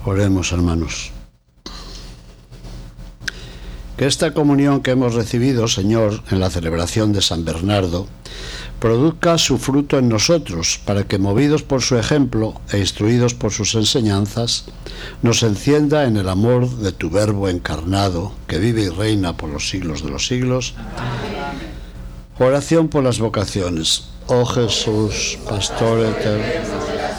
Oremos, hermanos. Que esta comunión que hemos recibido, Señor, en la celebración de San Bernardo, produzca su fruto en nosotros, para que, movidos por su ejemplo e instruidos por sus enseñanzas, nos encienda en el amor de tu Verbo encarnado, que vive y reina por los siglos de los siglos. Amén. Oración por las vocaciones. Oh Jesús, Pastor eterno,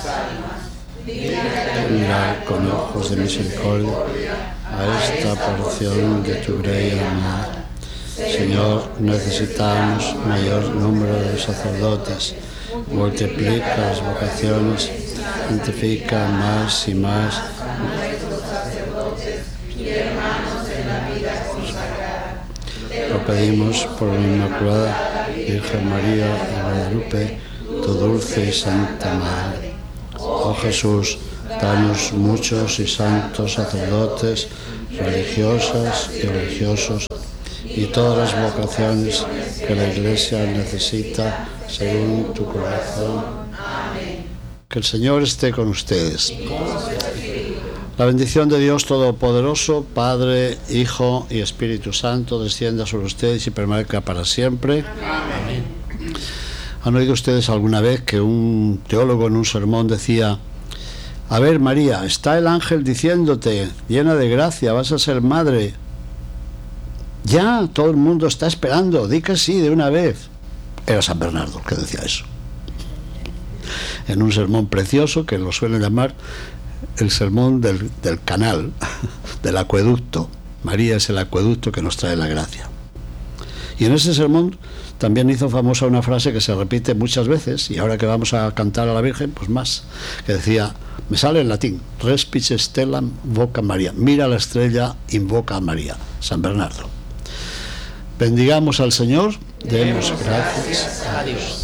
mira con ojos de misericordia a esta porción de tu grey amor. Señor, necesitamos mayor número de sacerdotes. Multiplica las vocaciones, santifica más y más. Lo pedimos por la Inmaculada Virgen María de Guadalupe, tu dulce y santa Madre. Oh Jesús, danos muchos y santos sacerdotes, religiosas y religiosos, y todas las vocaciones que la Iglesia necesita según tu corazón. Amén. Que el Señor esté con ustedes. La bendición de Dios Todopoderoso, Padre, Hijo y Espíritu Santo, descienda sobre ustedes y permanezca para siempre. Amén. ¿Han oído ustedes alguna vez que un teólogo en un sermón decía: a ver, María, está el ángel diciéndote, llena de gracia, vas a ser madre? Ya, todo el mundo está esperando, di que sí de una vez. Era San Bernardo el que decía eso. En un sermón precioso que lo suelen llamar el sermón del canal, del acueducto. María es el acueducto que nos trae la gracia. Y en ese sermón también hizo famosa una frase que se repite muchas veces, y ahora que vamos a cantar a la Virgen, pues más, que decía, me sale en latín, respice stellam voca María, mira la estrella, invoca a María. San Bernardo. Bendigamos al Señor, demos gracias a Dios.